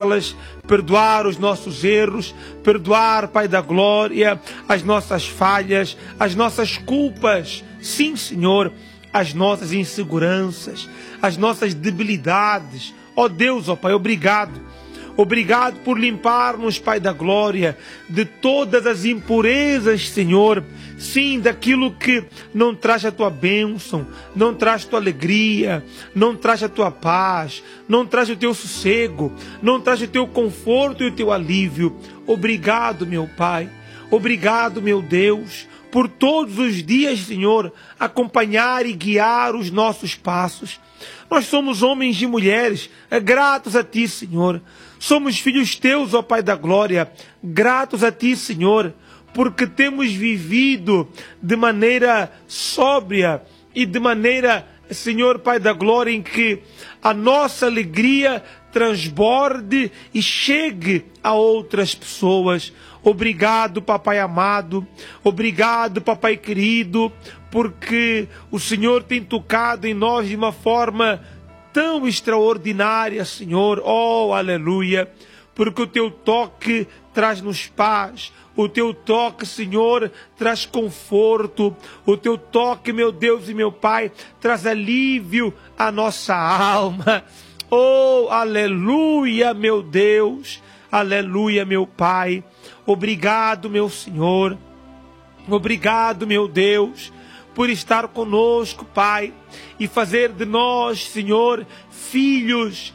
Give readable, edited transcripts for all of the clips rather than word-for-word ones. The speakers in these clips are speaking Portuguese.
mazelas, perdoar os nossos erros, perdoar, Pai da glória, as nossas falhas, as nossas culpas. Sim, Senhor, as nossas inseguranças, as nossas debilidades. Ó Deus, ó Pai, obrigado. Obrigado por limpar-nos, Pai da glória, de todas as impurezas, Senhor. Sim, daquilo que não traz a tua bênção, não traz a tua alegria, não traz a tua paz, não traz o teu sossego, não traz o teu conforto e o teu alívio. Obrigado, meu Pai. Obrigado, meu Deus, por todos os dias, Senhor, acompanhar e guiar os nossos passos. Nós somos homens e mulheres gratos a Ti, Senhor. Somos filhos Teus, ó Pai da glória, gratos a Ti, Senhor, porque temos vivido de maneira sóbria e de maneira, Senhor, Pai da glória, em que a nossa alegria transborde e chegue a outras pessoas. Obrigado, Papai amado, obrigado, Papai querido, porque o Senhor tem tocado em nós de uma forma tão extraordinária, Senhor. Oh, aleluia, porque o Teu toque traz-nos paz, o Teu toque, Senhor, traz conforto, o Teu toque, meu Deus e meu Pai, traz alívio à nossa alma. Oh, aleluia, meu Deus, aleluia, meu Pai. Obrigado, meu Senhor. Obrigado, meu Deus, por estar conosco, Pai, e fazer de nós, Senhor, filhos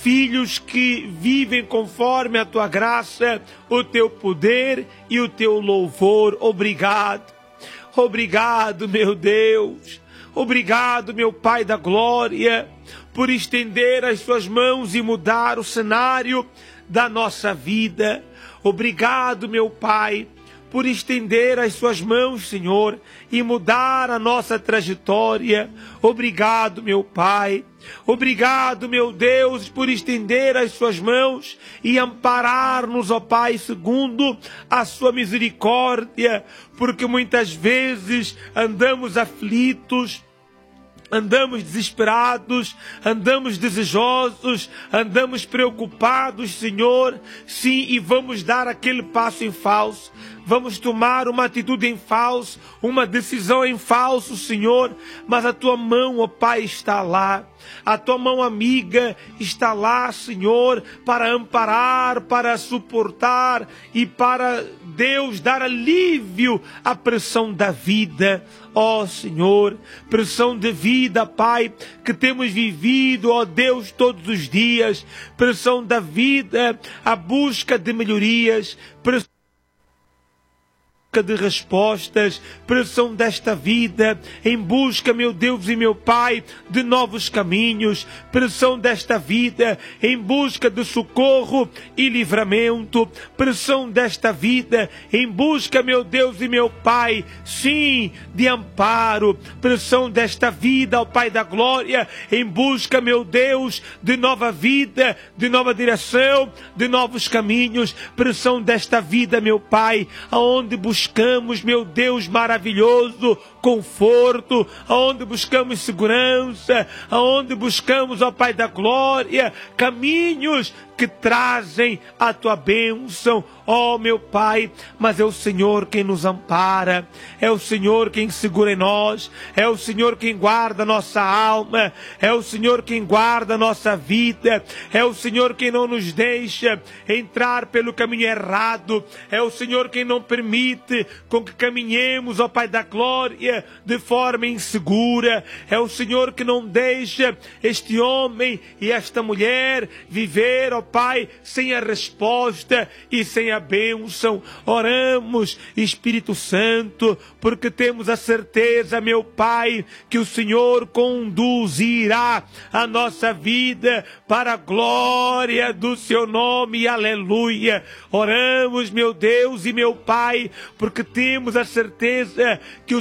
que vivem conforme a Tua graça, o Teu poder e o Teu louvor. Obrigado. Obrigado, meu Deus. Obrigado, meu Pai da glória, por estender as Suas mãos e mudar o cenário da nossa vida. Obrigado, meu Pai, por estender as Suas mãos, Senhor, e mudar a nossa trajetória. Obrigado, meu Pai. Obrigado, meu Deus, por estender as Suas mãos e amparar-nos, ó Pai, segundo a Sua misericórdia, porque muitas vezes andamos aflitos, andamos desesperados, andamos desejosos, andamos preocupados, Senhor. Sim, e vamos dar aquele passo em falso. Vamos tomar uma atitude em falso, uma decisão em falso, Senhor. Mas a Tua mão, ó Pai, está lá. A Tua mão amiga está lá, Senhor, para amparar, para suportar e para, Deus, dar alívio à pressão da vida. Ó Senhor, pressão de vida, Pai, que temos vivido, ó Deus, todos os dias. Pressão da vida, a busca de melhorias, pressão de respostas, pressão desta vida, em busca, meu Deus e meu Pai, de novos caminhos, pressão desta vida, em busca de socorro e livramento, pressão desta vida, em busca, meu Deus e meu Pai, sim, de amparo, pressão desta vida, ó Pai da glória, em busca, meu Deus, de nova vida, de nova direção, de novos caminhos, pressão desta vida, meu Pai, aonde buscamos, meu Deus maravilhoso, conforto, aonde buscamos segurança, aonde buscamos, ó Pai da glória, caminhos que trazem a Tua bênção, ó meu Pai. Mas é o Senhor quem nos ampara, é o Senhor quem segura em nós, é o Senhor quem guarda a nossa alma, é o Senhor quem guarda a nossa vida, é o Senhor quem não nos deixa entrar pelo caminho errado, é o Senhor quem não permite com que caminhemos, ó Pai da glória, de forma insegura, é o Senhor que não deixa este homem e esta mulher viver, ó Pai, sem a resposta e sem a bênção. Oramos, Espírito Santo, porque temos a certeza, meu Pai, que o Senhor conduzirá a nossa vida para a glória do Seu nome, aleluia. Oramos, meu Deus e meu Pai, porque temos a certeza que o Senhor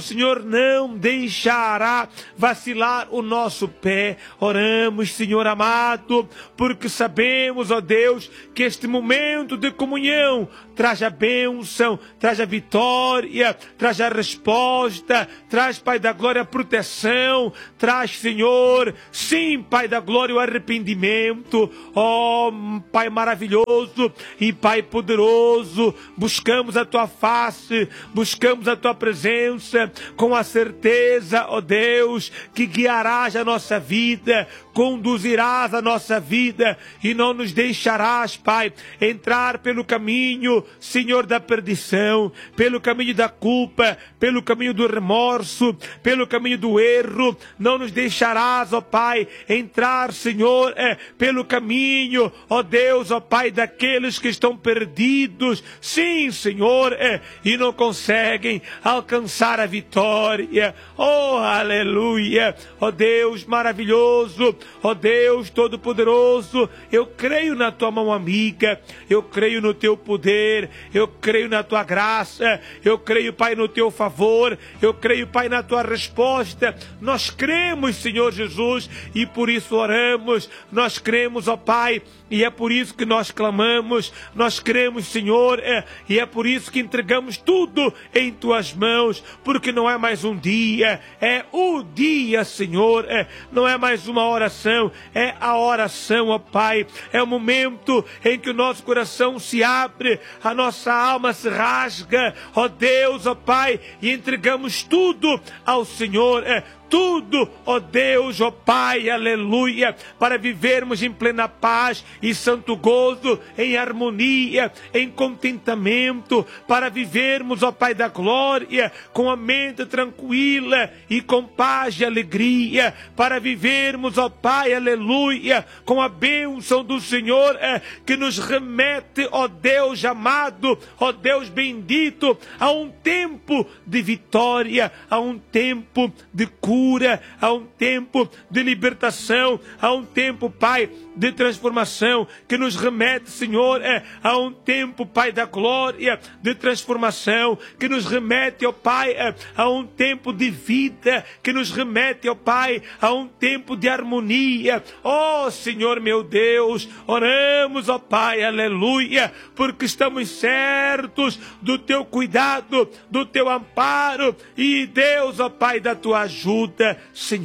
não deixará vacilar o nosso pé. Oramos, Senhor amado, porque sabemos, ó Deus, que este momento de comunhão traz a bênção, traz a vitória, traz a resposta, traz, Pai da glória, a proteção, traz, Senhor, sim, Pai da glória, o arrependimento. Ó Pai maravilhoso e Pai poderoso, buscamos a Tua face, buscamos a Tua presença, com a certeza, ó Deus, que guiarás a nossa vida, conduzirás a nossa vida e não nos deixarás, Pai, entrar pelo caminho, Senhor, da perdição, pelo caminho da culpa, pelo caminho do remorso, pelo caminho do erro. Não nos deixarás, ó Pai, entrar, Senhor, pelo caminho, ó Deus, ó Pai, daqueles que estão perdidos, sim, Senhor, e não conseguem alcançar a vitória. Oh, aleluia! Ó Deus maravilhoso, ó Deus todo-poderoso, eu creio na Tua mão amiga, eu creio no Teu poder, eu creio na Tua graça, eu creio, Pai, no Teu favor, eu creio, Pai, na Tua resposta. Nós cremos, Senhor Jesus, e por isso oramos. Nós cremos, ó Pai, e é por isso que nós clamamos. Nós cremos, Senhor, e é por isso que entregamos tudo em Tuas mãos, porque não é mais um dia, é o dia, Senhor, não é mais uma oração, é a oração, ó Pai. É o momento em que o nosso coração se abre, a nossa alma se rasga, ó Deus, ó Pai, e entregamos tudo ao Senhor, tudo, ó Deus, ó Pai, aleluia, para vivermos em plena paz e santo gozo, em harmonia, em contentamento, para vivermos, ó Pai da glória, com a mente tranquila e com paz e alegria, para vivermos, ó Pai, aleluia, com a bênção do Senhor, que nos remete, ó Deus amado, ó Deus bendito, a um tempo de vitória, a um tempo de cura, a um tempo de libertação, a um tempo, Pai, de transformação, que nos remete, Senhor, a um tempo, Pai da glória, de transformação, que nos remete, ó Pai, a um tempo de vida, que nos remete, ó Pai, a um tempo de harmonia. Ó Senhor meu Deus, oramos, ó Pai, aleluia, porque estamos certos do Teu cuidado, do Teu amparo e, Deus, ó Pai, da Tua ajuda.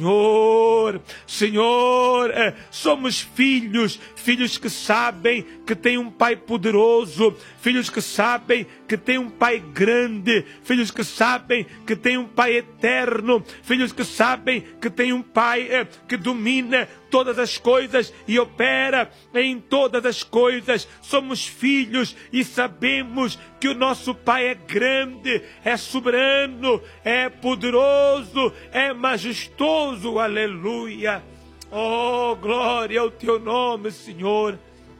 Senhor, Senhor, somos filhos que sabem que tem um Pai poderoso, filhos que sabem que tem um Pai grande, filhos que sabem que tem um Pai eterno, filhos que sabem que tem um Pai que domina todas as coisas e opera em todas as coisas. Somos filhos e sabemos que o nosso Pai é grande, é soberano, é poderoso, é majestoso, aleluia. Oh, glória ao Teu nome, Senhor.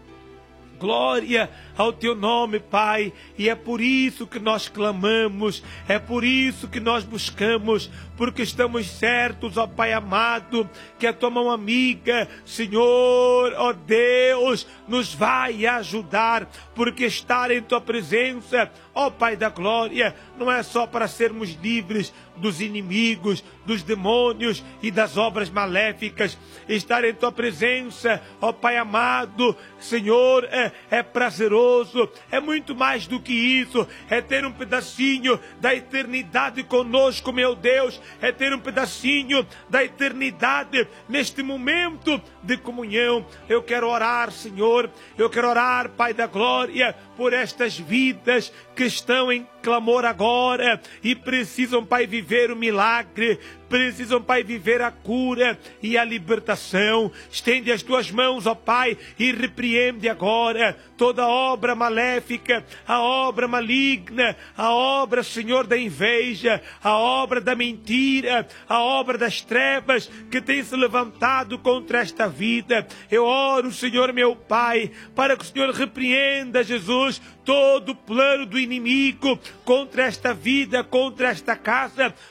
Glória ao Teu nome, Pai, e é por isso que nós clamamos, é por isso que nós buscamos, porque estamos certos, ó Pai amado, que a Tua mão amiga, Senhor, ó Deus, nos vai ajudar, porque estar em Tua presença, ó Pai da glória, não é só para sermos livres dos inimigos, dos demônios e das obras maléficas. Estar em Tua presença, ó Pai amado, Senhor, é prazeroso, é muito mais do que isso, é ter um pedacinho da eternidade conosco, meu Deus, é ter um pedacinho da eternidade neste momento de comunhão. Eu quero orar, Senhor, eu quero orar, Pai da glória, por estas vidas que estão em clamor agora e precisam, Pai, viver o milagre, precisam, Pai, viver a cura e a libertação. Estende as Tuas mãos, ó Pai, e repreende agora toda obra maléfica, a obra maligna, a obra, Senhor, da inveja, a obra da mentira, a obra das trevas que tem se levantado contra esta vida. Eu oro, Senhor, meu Pai, para que o Senhor repreenda, Jesus, todo o plano do inimigo contra esta vida, contra esta casa,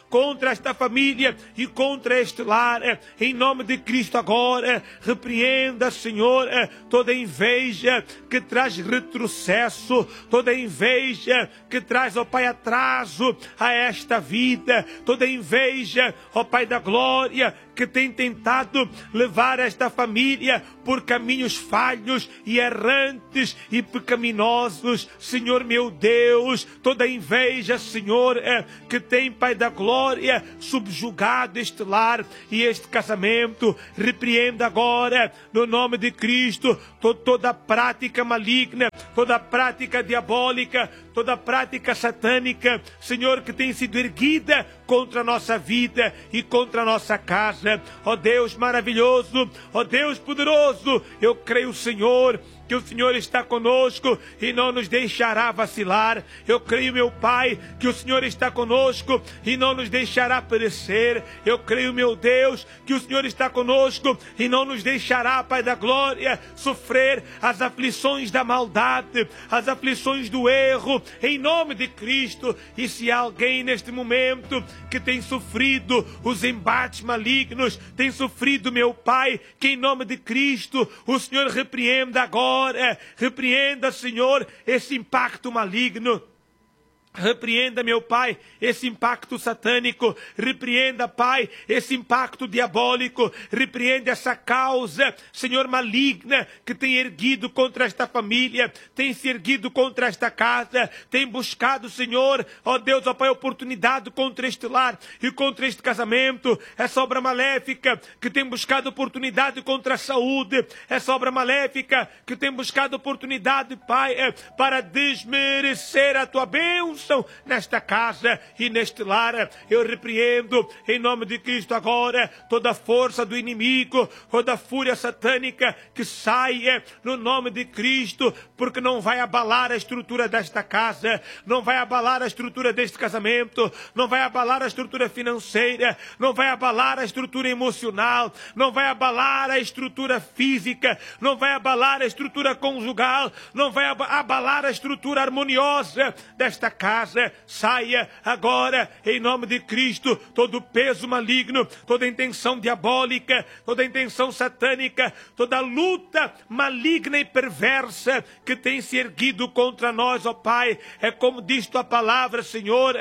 contra esta família e contra este lar. Em nome de Cristo agora, repreenda, Senhor, toda inveja que traz retrocesso, toda inveja que traz, ó Pai, atraso a esta vida, toda inveja, ó Pai da glória, que tem tentado levar esta família por caminhos falhos e errantes e pecaminosos. Senhor meu Deus, toda inveja, Senhor, que tem, Pai da glória, subjugado este lar e este casamento, repreenda agora, no nome de Cristo, toda prática maligna, toda prática diabólica, toda prática satânica, Senhor, que tem sido erguida contra a nossa vida e contra a nossa casa. Ó Deus maravilhoso, ó Deus poderoso, eu creio, Senhor, que o Senhor está conosco e não nos deixará vacilar. Eu creio, meu Pai, que o Senhor está conosco e não nos deixará perecer. Eu creio, meu Deus, que o Senhor está conosco e não nos deixará, Pai da glória, sofrer as aflições da maldade, as aflições do erro, em nome de Cristo. E se há alguém neste momento que tem sofrido os embates malignos, tem sofrido, meu Pai, que em nome de Cristo o Senhor repreenda agora. Repreenda, Senhor, esse impacto maligno. Repreenda, meu Pai, esse impacto satânico. Repreenda, Pai, esse impacto diabólico. Repreenda essa causa, Senhor, maligna, que tem erguido contra esta família, tem se erguido contra esta casa, tem buscado, Senhor, ó Deus, ó Pai, oportunidade contra este lar e contra este casamento. Essa obra maléfica que tem buscado oportunidade contra a saúde, essa obra maléfica que tem buscado oportunidade, Pai, para desmerecer a tua bênção nesta casa e neste lar. Eu repreendo em nome de Cristo agora toda a força do inimigo, toda a fúria satânica que saia no nome de Cristo, porque não vai abalar a estrutura desta casa, não vai abalar a estrutura deste casamento, não vai abalar a estrutura financeira, não vai abalar a estrutura emocional, não vai abalar a estrutura física, não vai abalar a estrutura conjugal, não vai abalar a estrutura harmoniosa desta casa. Saia agora, em nome de Cristo, todo peso maligno, toda intenção diabólica, toda intenção satânica, toda luta maligna e perversa que tem se erguido contra nós, ó Pai. É como diz tua palavra, Senhor,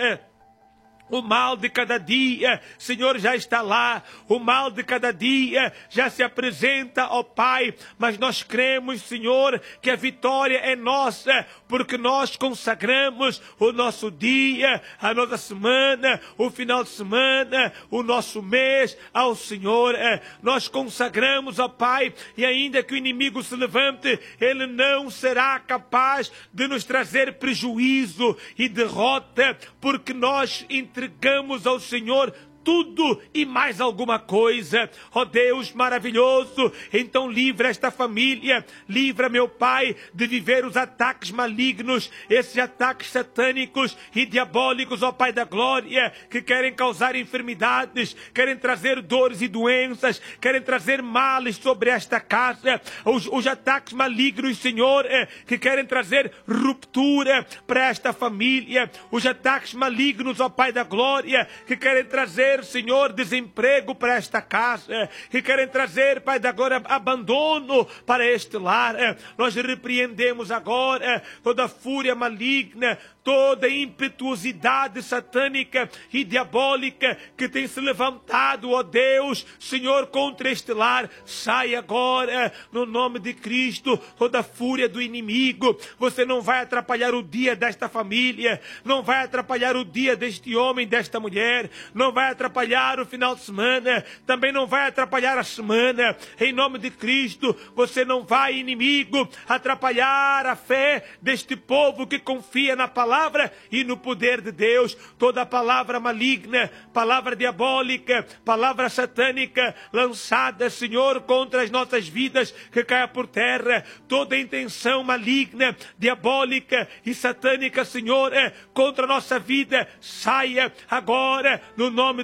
o mal de cada dia, Senhor, já está lá. O mal de cada dia já se apresenta, ó Pai. Mas nós cremos, Senhor, que a vitória é nossa, porque nós consagramos o nosso dia, a nossa semana, o final de semana, o nosso mês ao Senhor. Nós consagramos, ó Pai, e ainda que o inimigo se levante, ele não será capaz de nos trazer prejuízo e derrota, porque nós entregamos ao Senhor tudo e mais alguma coisa. Ó Deus maravilhoso, então livra esta família, livra, meu Pai, de viver os ataques malignos, esses ataques satânicos e diabólicos, ó Pai da glória, que querem causar enfermidades, querem trazer dores e doenças, querem trazer males sobre esta casa, os ataques malignos, Senhor, que querem trazer ruptura para esta família, os ataques malignos, ó Pai da glória, que querem trazer, Senhor, desemprego para esta casa, que querem trazer, Pai da glória, abandono para este lar. Nós repreendemos agora toda fúria maligna, toda impetuosidade satânica e diabólica que tem se levantado, ó Deus, Senhor, contra este lar. Sai agora, no nome de Cristo, toda fúria do inimigo. Você não vai atrapalhar o dia desta família, não vai atrapalhar o dia deste homem, desta mulher, não vai atrapalhar o final de semana, também não vai atrapalhar a semana. Em nome de Cristo, você não vai, inimigo, atrapalhar a fé deste povo que confia na palavra e no poder de Deus. Toda palavra maligna, palavra diabólica, palavra satânica lançada, Senhor, contra as nossas vidas, que caia por terra. Toda intenção maligna, diabólica e satânica, Senhor, contra a nossa vida, saia agora, no nome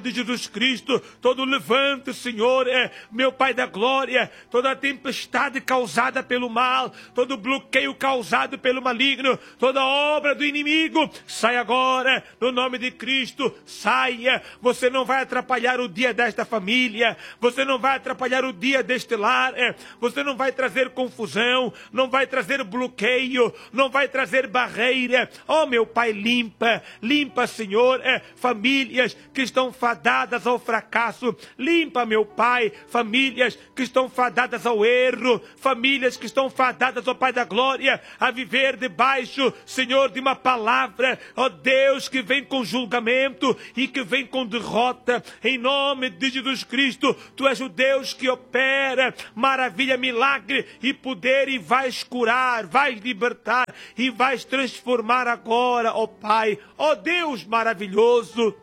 de Jesus Cristo, todo levante, Senhor, meu Pai da glória, toda a tempestade causada pelo mal, todo bloqueio causado pelo maligno, toda obra do inimigo, sai agora, no nome de Cristo, saia. Você não vai atrapalhar o dia desta família, você não vai atrapalhar o dia deste lar, você não vai trazer confusão, não vai trazer bloqueio, não vai trazer barreira. Oh, meu Pai, limpa, Senhor, famílias que estão fadadas ao fracasso. Limpa, meu Pai, famílias que estão fadadas ao erro, famílias que estão fadadas, ó Pai da glória, a viver debaixo, Senhor, de uma palavra, ó Deus, que vem com julgamento e que vem com derrota. Em nome de Jesus Cristo, Tu és o Deus que opera maravilha, milagre e poder, e vais curar, vais libertar e vais transformar agora, ó Pai, ó Deus maravilhoso.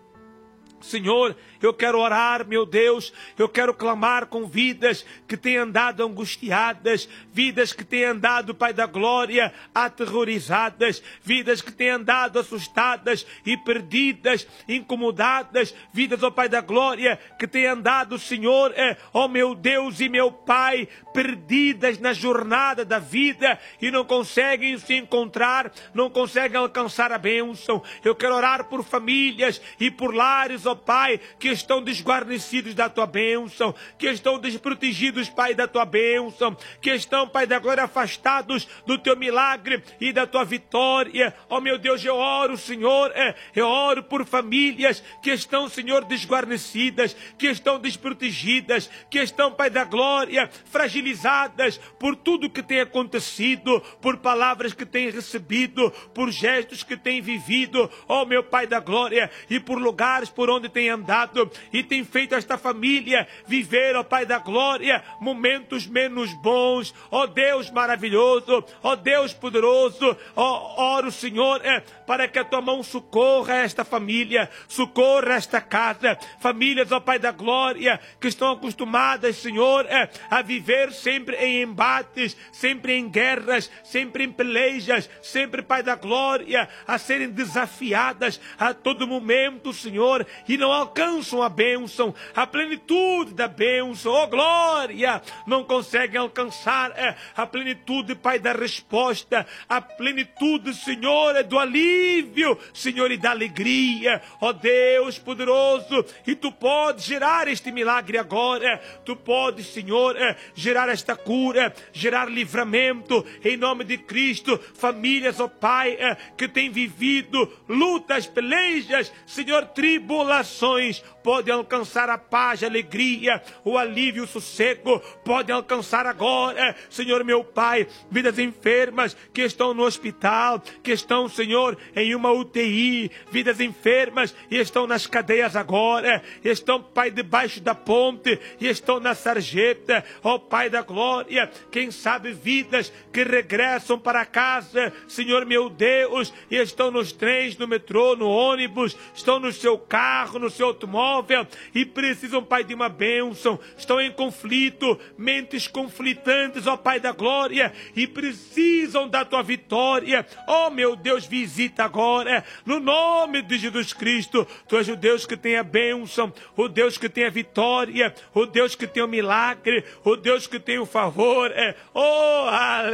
Senhor, eu quero orar, meu Deus, eu quero clamar com vidas que têm andado angustiadas, vidas que têm andado, Pai da glória, aterrorizadas, vidas que têm andado assustadas e perdidas, incomodadas, vidas, ó Pai da glória, que têm andado, Senhor, ó meu Deus e meu Pai, perdidas na jornada da vida e não conseguem se encontrar, não conseguem alcançar a bênção. Eu quero orar por famílias e por lares, ó Pai, que estão desguarnecidos da Tua bênção, que estão desprotegidos, Pai, da Tua bênção, que estão, Pai da glória, afastados do Teu milagre e da Tua vitória. Ó meu Deus, eu oro, Senhor, eu oro por famílias que estão, Senhor, desguarnecidas, que estão desprotegidas, que estão, Pai da glória, fragilizadas por tudo que tem acontecido, por palavras que têm recebido, por gestos que têm vivido, ó meu Pai da glória, e por lugares por onde tem andado e tem feito esta família viver, ó Pai da glória, momentos menos bons. Ó Deus maravilhoso, ó Deus poderoso, ó, oro, Senhor, para que a Tua mão socorra esta família, socorra esta casa, famílias, ó Pai da glória, que estão acostumadas, Senhor, a viver sempre em embates, sempre em guerras, sempre em pelejas, sempre, Pai da glória, a serem desafiadas a todo momento, Senhor, e não alcançam a bênção, a plenitude da bênção, oh glória, não conseguem alcançar a plenitude, Pai, da resposta, a plenitude, Senhor, do alívio, Senhor, e da alegria, ó Deus poderoso, e Tu podes gerar este milagre agora, Tu podes, Senhor, gerar esta cura, gerar livramento, em nome de Cristo, famílias, ó Pai, que têm vivido lutas, pelejas, Senhor, tribulações, podem alcançar a paz, a alegria, o alívio, o sossego, podem alcançar agora, Senhor meu Pai, vidas enfermas que estão no hospital, que estão, Senhor, em uma UTI, vidas enfermas e estão nas cadeias agora, estão, Pai, debaixo da ponte e estão na sarjeta, ó Pai da glória, quem sabe vidas que regressam para casa, Senhor meu Deus, e estão nos trens, no metrô, no ônibus, estão no seu carro, no seu automóvel, e precisam, Pai, de uma bênção, estão em conflito, mentes conflitantes, ó Pai da glória, e precisam da Tua vitória. Ó meu Deus, visita agora, no nome de Jesus Cristo. Tu és o Deus que tem a bênção, o Deus que tem a vitória, o Deus que tem o milagre, o Deus que tem o favor. Oh,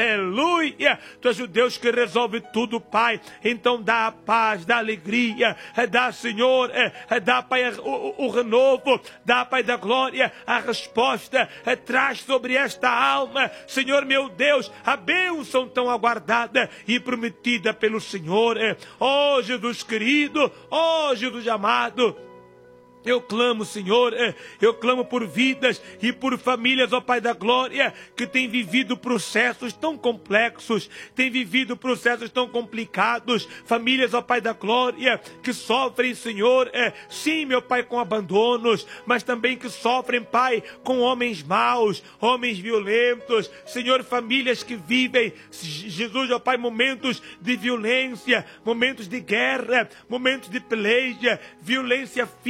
aleluia! Tu és o Deus que resolve tudo, Pai. Então dá a paz, dá a alegria, dá, Senhor, dá, Pai, o renovo, dá, Pai da glória, a resposta, traz sobre esta alma, Senhor meu Deus, a bênção tão aguardada e prometida pelo Senhor. Oh Jesus querido, oh Jesus amado, eu clamo, Senhor, eu clamo por vidas e por famílias, ó Pai da glória, que têm vivido processos tão complexos, têm vivido processos tão complicados, famílias, ó Pai da glória, que sofrem, Senhor, sim, meu Pai, com abandonos, mas também que sofrem, Pai, com homens maus, homens violentos, Senhor, famílias que vivem, Jesus, ó Pai, momentos de violência, momentos de guerra, momentos de peleja, violência física,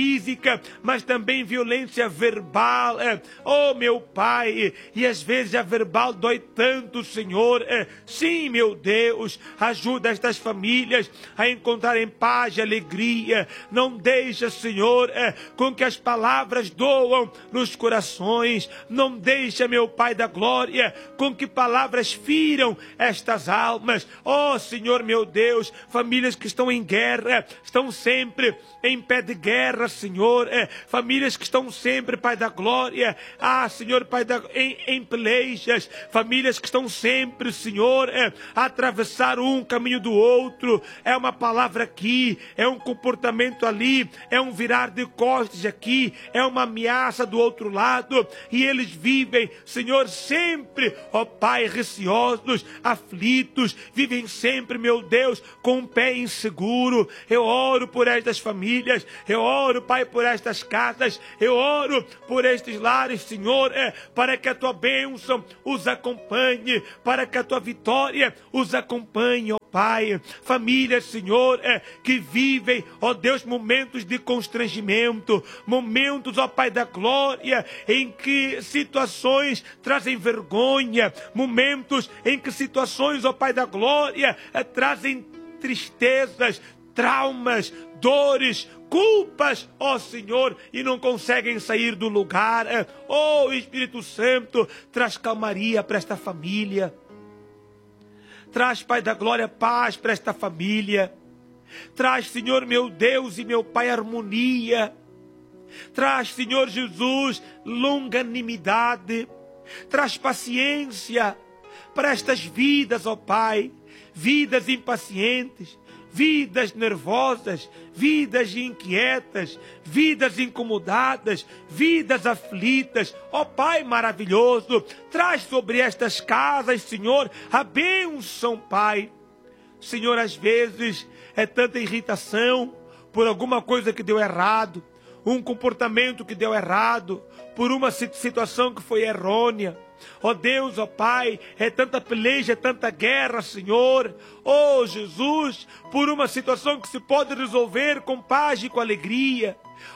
física, mas também violência verbal. Oh, meu Pai, e às vezes a verbal dói tanto, Senhor. Sim, meu Deus, ajuda estas famílias a encontrarem paz e alegria. Não deixa, Senhor, com que as palavras doam nos corações. Não deixa, meu Pai da glória, com que palavras firam estas almas. Oh, Senhor, meu Deus, famílias que estão em guerra, estão sempre em pé de guerra, Senhor. Famílias que estão sempre, Pai da glória, Senhor, Pai em pelejas. Famílias que estão sempre, Senhor, a atravessar um caminho do outro. É uma palavra aqui, é um comportamento ali, é um virar de costas aqui, é uma ameaça do outro lado, e eles vivem, Senhor, sempre, ó Pai, receosos, aflitos, vivem sempre, meu Deus, com um pé inseguro. Eu oro por estas famílias, eu oro, Pai, por estas casas, eu oro por estes lares, Senhor, para que a tua bênção os acompanhe, para que a tua vitória os acompanhe, ó Pai. Famílias, Senhor, que vivem, ó Deus, momentos de constrangimento, momentos, ó Pai da glória, em que situações trazem vergonha, momentos em que situações, ó Pai da glória, trazem tristezas, traumas, dores, culpas, ó Senhor, e não conseguem sair do lugar. Ó Espírito Santo, traz calmaria para esta família. Traz, Pai da glória, paz para esta família. Traz, Senhor, meu Deus e meu Pai, harmonia. Traz, Senhor Jesus, longanimidade. Traz paciência para estas vidas, ó Pai. Vidas impacientes, vidas nervosas, vidas inquietas, vidas incomodadas, vidas aflitas. Ó Pai maravilhoso, traz sobre estas casas, Senhor, a bênção, Pai. Senhor, às vezes é tanta irritação por alguma coisa que deu errado, um comportamento que deu errado, por uma situação que foi errônea. Ó Deus, ó Pai, é tanta peleja, é tanta guerra, Senhor. Ó Jesus, por uma situação que se pode resolver com paz e com alegria.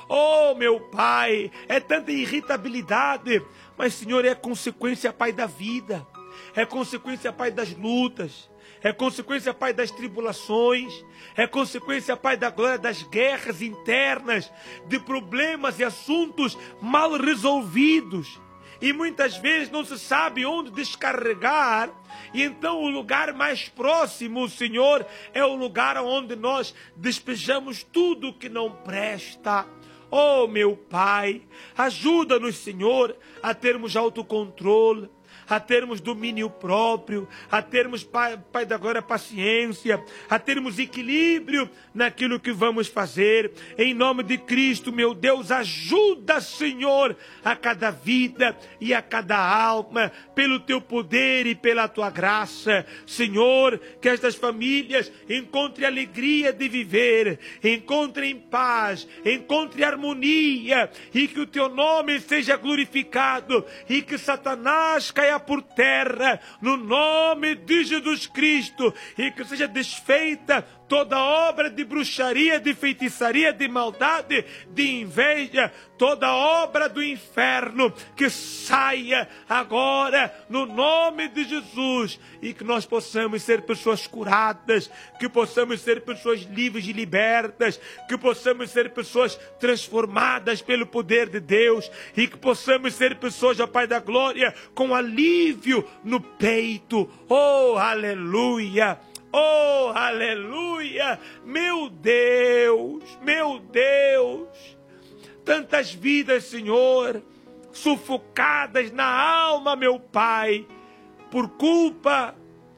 Ó meu Pai, é tanta irritabilidade, mas Senhor, é consequência, Pai, da vida. É consequência, Pai, das lutas. É consequência, Pai, das tribulações. É consequência, Pai, da glória, das guerras internas, de problemas e assuntos mal resolvidos. E muitas vezes não se sabe onde descarregar. E então o lugar mais próximo, Senhor, é o lugar onde nós despejamos tudo que não presta. Oh, meu Pai, ajuda-nos, Senhor, a termos autocontrole, a termos domínio próprio, a termos, Pai da glória, paciência, a termos equilíbrio naquilo que vamos fazer. Em nome de Cristo, meu Deus, ajuda, Senhor, a cada vida e a cada alma, pelo teu poder e pela tua graça. Senhor, que estas famílias encontrem alegria de viver, encontrem paz, encontrem harmonia, e que o teu nome seja glorificado, e que Satanás caia por terra, no nome de Jesus Cristo, e que seja desfeita toda obra de bruxaria, de feitiçaria, de maldade, de inveja, toda obra do inferno, que saia agora no nome de Jesus, e que nós possamos ser pessoas curadas, que possamos ser pessoas livres e libertas, que possamos ser pessoas transformadas pelo poder de Deus, e que possamos ser pessoas, ó Pai da glória, com alívio no peito. Oh, aleluia! Oh, aleluia! Meu Deus, meu Deus! Tantas vidas, Senhor, sufocadas na alma, meu Pai, por culpa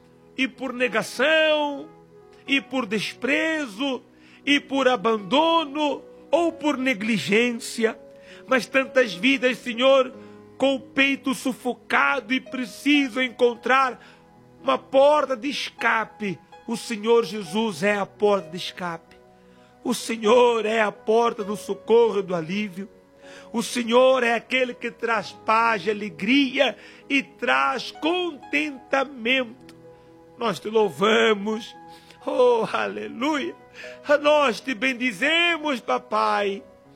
e por negação, e por desprezo, e por abandono, ou por negligência. Mas tantas vidas, Senhor, com o peito sufocado e precisam encontrar uma porta de escape. O Senhor Jesus é a porta de escape. O Senhor é a porta do socorro e do alívio. O Senhor é aquele que traz paz e alegria e traz contentamento. Nós te louvamos. Oh, aleluia. Nós te bendizemos, papai.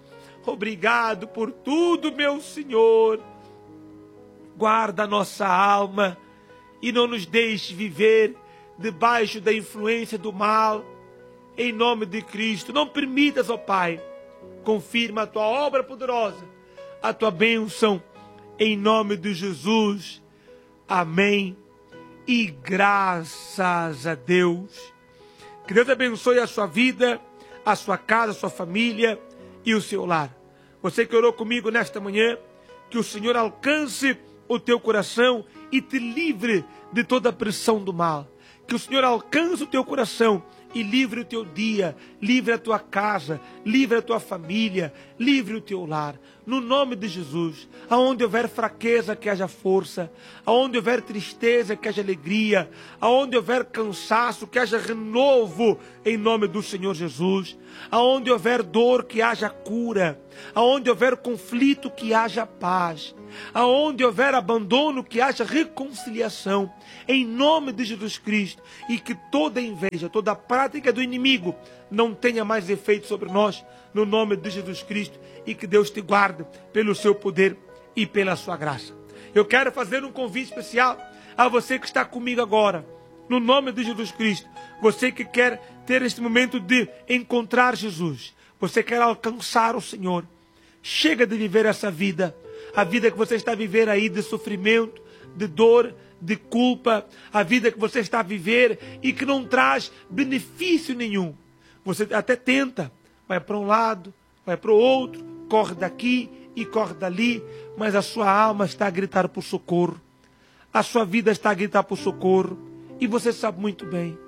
Obrigado por tudo, meu Senhor. Guarda a nossa alma e não nos deixe viver debaixo da influência do mal. Em nome de Cristo, não permitas, ó Pai, confirma a tua obra poderosa, a tua bênção, em nome de Jesus. Amém. E graças a Deus. Que Deus abençoe a sua vida, a sua casa, a sua família e o seu lar. Você que orou comigo nesta manhã, que o Senhor alcance o teu coração e te livre de toda a pressão do mal. Que o Senhor alcance o teu coração e livre o teu dia, livre a tua casa, livre a tua família, livre o teu lar. No nome de Jesus, aonde houver fraqueza, que haja força, aonde houver tristeza, que haja alegria, aonde houver cansaço, que haja renovo, em nome do Senhor Jesus. Aonde houver dor, que haja cura, aonde houver conflito, que haja paz, aonde houver abandono, que haja reconciliação, em nome de Jesus Cristo, e que toda inveja, toda prática do inimigo não tenha mais efeito sobre nós, no nome de Jesus Cristo, e que Deus te guarde pelo seu poder e pela sua graça. Eu quero fazer um convite especial a você que está comigo agora, no nome de Jesus Cristo. Você que quer ter este momento de encontrar Jesus, você quer alcançar o Senhor. Chega de viver essa vida, a vida que você está a viver aí de sofrimento, de dor, de culpa, a vida que você está a viver e que não traz benefício nenhum. Você até tenta, vai para um lado, vai para o outro, corre daqui e corre dali, mas a sua alma está a gritar por socorro. A sua vida está a gritar por socorro. E você sabe muito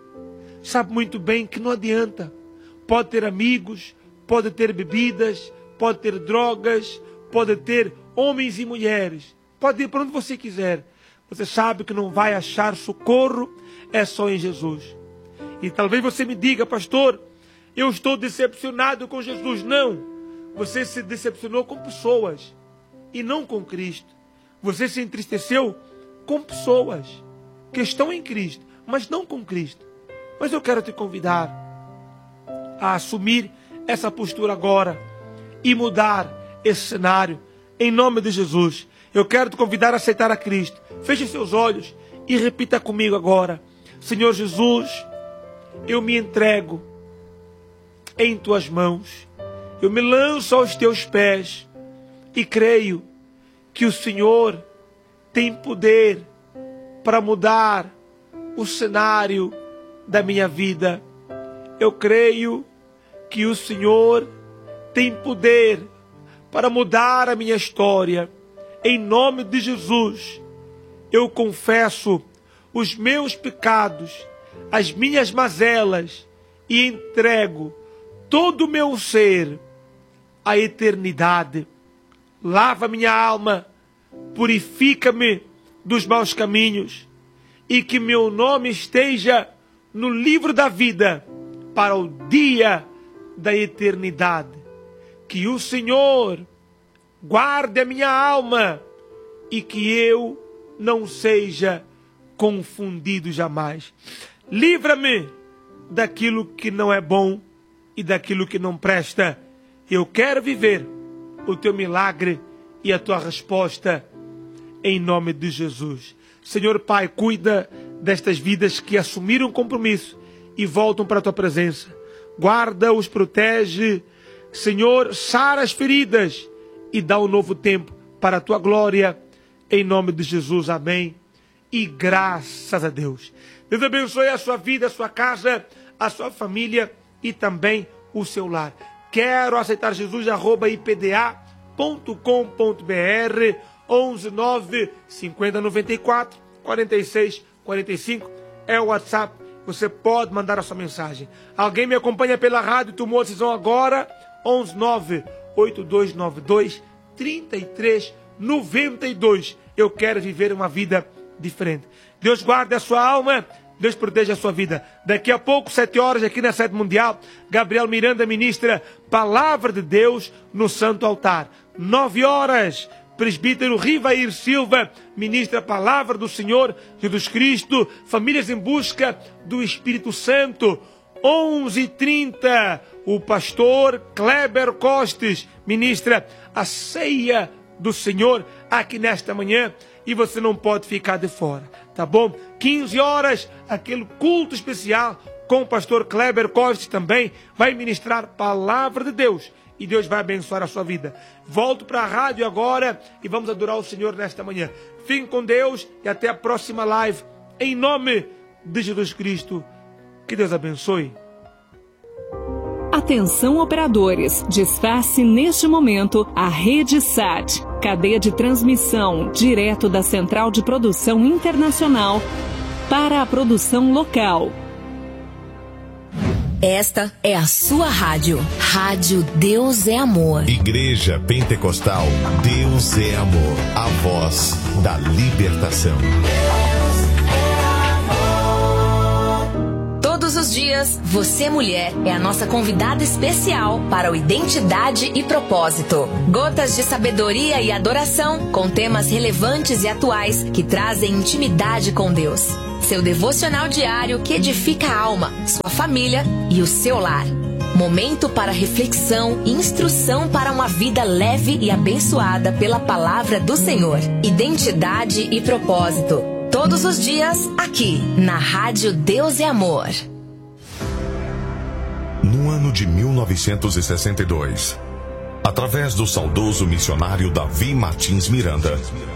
bem que não adianta. Pode ter amigos, pode ter bebidas, pode ter drogas, pode ter homens e mulheres, pode ir para onde você quiser. Você sabe que não vai achar socorro, é só em Jesus. E talvez você me diga, pastor, eu estou decepcionado com Jesus. Não, você se decepcionou com pessoas e não com Cristo. Você se entristeceu com pessoas que estão em Cristo, mas não com Cristo. Mas eu quero te convidar a assumir essa postura agora e mudar esse cenário, em nome de Jesus. Eu quero te convidar a aceitar a Cristo. Feche seus olhos e repita comigo agora: Senhor Jesus, eu me entrego em tuas mãos. Eu me lanço aos teus pés e creio que o Senhor tem poder para mudar o cenário da minha vida. Eu creio que o Senhor tem poder para mudar a minha história. Em nome de Jesus, eu confesso os meus pecados, as minhas mazelas e entrego todo o meu ser à eternidade. Lava minha alma, purifica-me dos maus caminhos e que meu nome esteja no livro da vida para o dia da eternidade. Que o Senhor guarde a minha alma e que eu não seja confundido jamais. Livra-me daquilo que não é bom e daquilo que não presta. Eu quero viver o teu milagre e a tua resposta em nome de Jesus. Senhor Pai, cuida destas vidas que assumiram compromisso e voltam para a tua presença. Guarda-os, protege. Senhor, sara as feridas e dá um novo tempo para a tua glória. Em nome de Jesus, amém. E graças a Deus. Deus abençoe a sua vida, a sua casa, a sua família e também o seu lar. Quero aceitar Jesus, @ipda.com.br 11 9 50 94 46 45 é o WhatsApp. Você pode mandar a sua mensagem. Alguém me acompanha pela rádio, tomou a decisão agora? 11 9 8292 33 92. Eu quero viver uma vida diferente. Deus guarde a sua alma, Deus proteja a sua vida. Daqui a pouco, 7 horas, aqui na Sede Mundial, Gabriel Miranda ministra Palavra de Deus no Santo Altar. 9 horas, presbítero Rivair Silva ministra a Palavra do Senhor Jesus Cristo, Famílias em Busca do Espírito Santo. 11h30, o pastor Kleber Costes ministra a ceia do Senhor aqui nesta manhã e você não pode ficar de fora, tá bom? 15 horas, aquele culto especial com o pastor Kleber Costes também vai ministrar palavra de Deus e Deus vai abençoar a sua vida. Volto para a rádio agora e vamos adorar o Senhor nesta manhã. Fiquem com Deus e até a próxima live. Em nome de Jesus Cristo, que Deus abençoe. Atenção operadores, desface neste momento a Rede SAT, cadeia de transmissão direto da Central de Produção Internacional para a produção local. Esta é a sua rádio. Rádio Deus é Amor. Igreja Pentecostal Deus é Amor. A voz da libertação. Todos os dias, você mulher é a nossa convidada especial para o Identidade e Propósito. Gotas de sabedoria e adoração com temas relevantes e atuais que trazem intimidade com Deus. Seu devocional diário que edifica a alma, sua família e o seu lar. Momento para reflexão e instrução para uma vida leve e abençoada pela palavra do Senhor. Identidade e Propósito. Todos os dias, aqui, na Rádio Deus é Amor. No ano de 1962, através do saudoso missionário Davi Martins Miranda,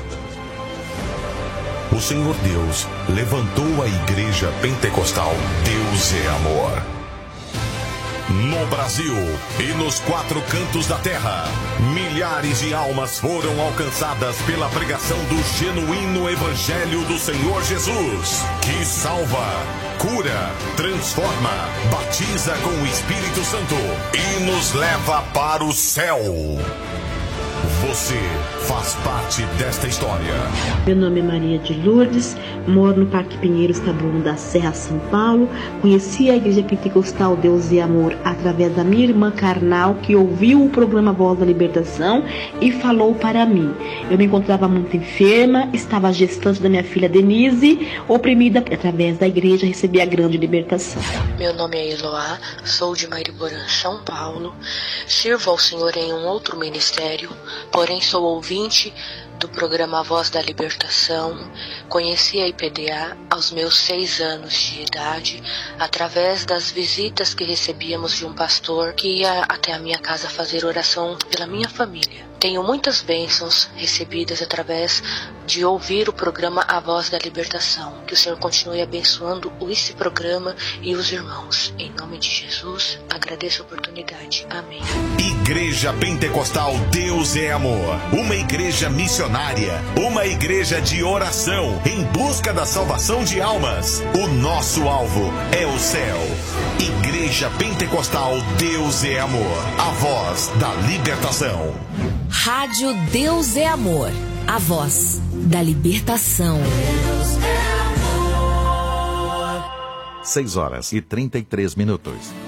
o Senhor Deus levantou a Igreja Pentecostal Deus é Amor. No Brasil e nos 4 cantos da terra, milhares de almas foram alcançadas pela pregação do genuíno Evangelho do Senhor Jesus, que salva, cura, transforma, batiza com o Espírito Santo e nos leva para o céu. Você faz parte desta história. Meu nome é Maria de Lourdes, moro no Parque Pinheiros, Taboão da Serra, São Paulo. Conheci a Igreja Pentecostal Deus e Amor através da minha irmã carnal, que ouviu o programa Voz da Libertação e falou para mim. Eu me encontrava muito enferma, estava gestante da minha filha Denise, oprimida. Através da igreja recebi a grande libertação. Meu nome é Eloá, sou de Mariporã, São Paulo. Sirvo ao Senhor em um outro ministério, porém sou ouvinte do programa Voz da Libertação. Conheci a IPDA aos meus 6 anos de idade, através das visitas que recebíamos de um pastor que ia até a minha casa fazer oração pela minha família. Tenho muitas bênçãos recebidas através de ouvir o programa A Voz da Libertação. Que o Senhor continue abençoando esse programa e os irmãos. Em nome de Jesus, agradeço a oportunidade. Amém. Igreja Pentecostal Deus é Amor. Uma igreja missionária. Uma igreja de oração em busca da salvação de almas. O nosso alvo é o céu. Igreja Pentecostal Deus é Amor. A voz da libertação. Rádio Deus é Amor. A voz da libertação. 6 horas e 33 minutos.